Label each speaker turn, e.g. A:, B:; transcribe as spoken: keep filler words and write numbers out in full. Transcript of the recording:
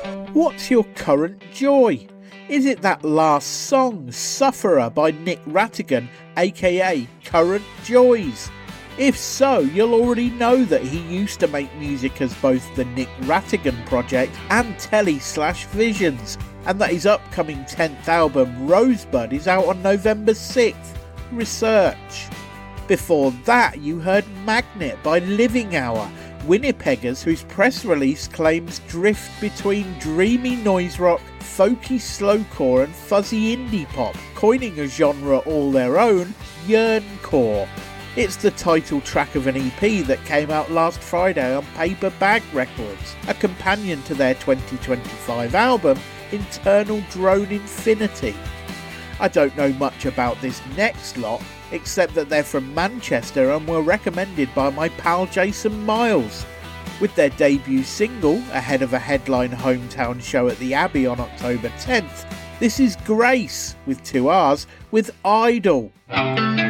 A: What's your current joy? Is it that last song, Sufferer by Nick Rattigan, aka Current Joys? If so, you'll already know that he used to make music as both the Nick Rattigan Project and Telly slash Visions, and that his upcoming tenth album, Rosebud, is out on November sixth. Research. Before that, you heard Magnet by Living Hour, Winnipeggers whose press release claims drift between dreamy noise rock, folky slowcore and fuzzy indie pop, coining a genre all their own, yearncore. It's the title track of an E P that came out last Friday on Paper Bag Records, a companion to their twenty twenty-five album, Internal Drone Infinity. I don't know much about this next lot, except that they're from Manchester and were recommended by my pal Jason Miles. With their debut single, ahead of a headline hometown show at the Abbey on October tenth, this is Grace, with two R's, with Idol.